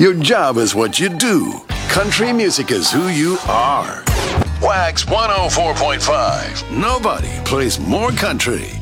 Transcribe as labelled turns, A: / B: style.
A: Your job is what you do. Country music is who you are. Wax 104.5. Nobody plays more country.